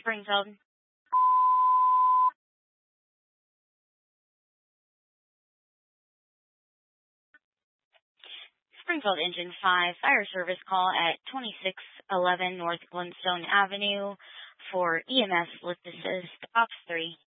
Springfield. Springfield Engine 5 fire service call at 2611 North Glenstone Avenue for EMS lift assist, Ops 3.